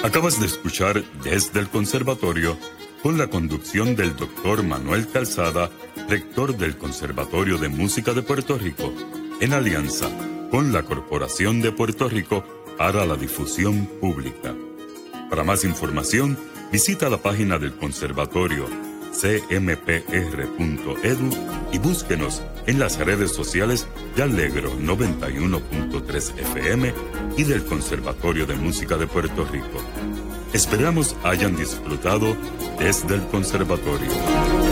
Acabas de escuchar Desde el Conservatorio, con la conducción del Dr. Manuel Calzada, rector del Conservatorio de Música de Puerto Rico, en alianza con la Corporación de Puerto Rico para la Difusión Pública. Para más información, visita la página del Conservatorio cmpr.edu y búsquenos en las redes sociales de Alegro 91.3 FM y del Conservatorio de Música de Puerto Rico. Esperamos hayan disfrutado Desde el Conservatorio.